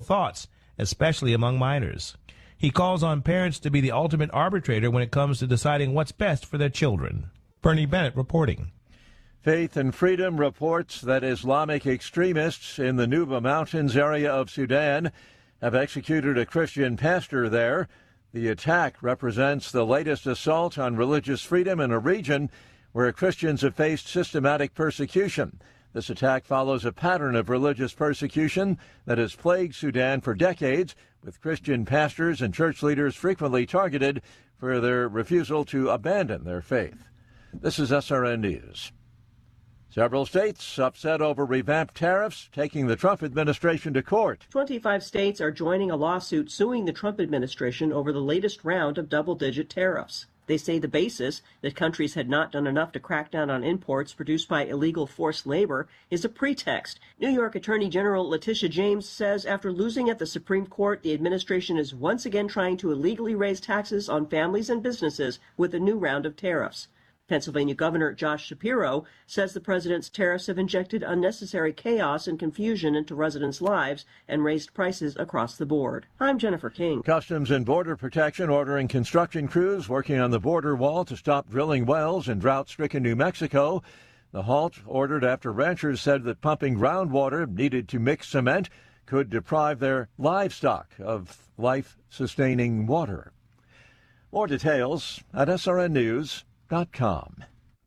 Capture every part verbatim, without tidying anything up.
thoughts, especially among minors. He calls on parents to be the ultimate arbitrator when it comes to deciding what's best for their children. Bernie Bennett reporting. Faith and Freedom reports that Islamic extremists in the Nuba Mountains area of Sudan have executed a Christian pastor there. The attack represents the latest assault on religious freedom in a region where Christians have faced systematic persecution. This attack follows a pattern of religious persecution that has plagued Sudan for decades, with Christian pastors and church leaders frequently targeted for their refusal to abandon their faith. This is S R N News. Several states upset over revamped tariffs, taking the Trump administration to court. twenty-five states are joining a lawsuit suing the Trump administration over the latest round of double-digit tariffs. They say the basis, that countries had not done enough to crack down on imports produced by illegal forced labor, is a pretext. New York Attorney General Letitia James says after losing at the Supreme Court, the administration is once again trying to illegally raise taxes on families and businesses with a new round of tariffs. Pennsylvania Governor Josh Shapiro says the president's tariffs have injected unnecessary chaos and confusion into residents' lives and raised prices across the board. I'm Jennifer King. Customs and Border Protection ordering construction crews working on the border wall to stop drilling wells in drought-stricken New Mexico. The halt ordered after ranchers said that pumping groundwater needed to mix cement could deprive their livestock of life-sustaining water. More details at S R N News dot com.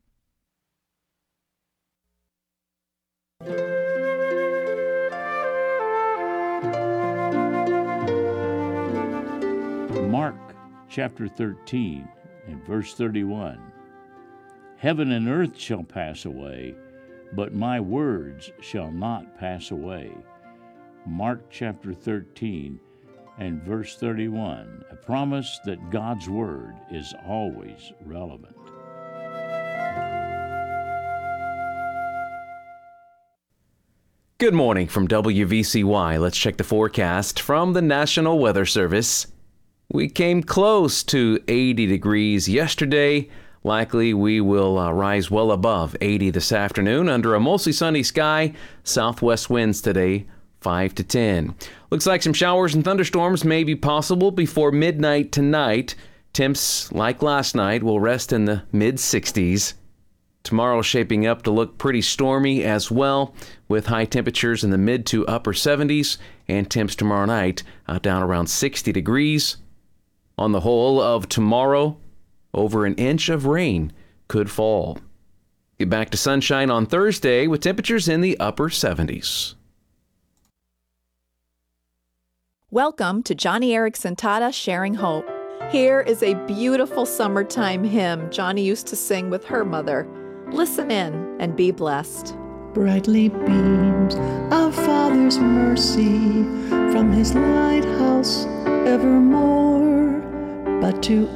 Mark chapter thirteen and verse thirty-one. Heaven and earth shall pass away, but my words shall not pass away. Mark chapter thirteen and verse thirty-one, a promise that God's word is always relevant. Good morning from W V C Y. Let's check the forecast from the National Weather Service. We came close to eighty degrees yesterday. Likely we will uh, rise well above eighty this afternoon under a mostly sunny sky. Southwest winds today, five to ten. Looks like some showers and thunderstorms may be possible before midnight tonight. Temps, like last night, will rest in the mid sixties. Tomorrow shaping up to look pretty stormy as well, with high temperatures in the mid to upper seventies, and temps tomorrow night uh, down around sixty degrees. On the whole of tomorrow, over an inch of rain could fall. Get back to sunshine on Thursday with temperatures in the upper seventies. Welcome to Johnny Erickson Tada Sharing Hope. Here is a beautiful summertime hymn Johnny used to sing with her mother. Listen in and be blessed. Brightly beams our Father's mercy from his lighthouse evermore, but to